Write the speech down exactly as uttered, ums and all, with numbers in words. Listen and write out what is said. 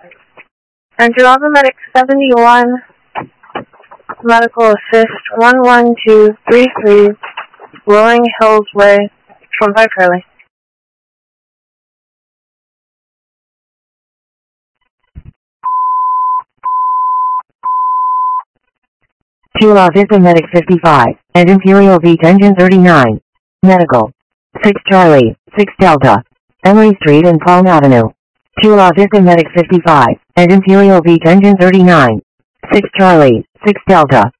And to Alpha Medic seventy-one, Medical Assist one one two three three, Rolling Hills Way, twenty-five Curly. To Los Vista Medic fifty-five, and Imperial Beach Engine thirty-nine. Medical. six Charlie, six Delta. Emory Street and Palm Avenue. To Los Vista Medic fifty-five, and Imperial Beach Engine thirty-nine. six Charlie, six Delta.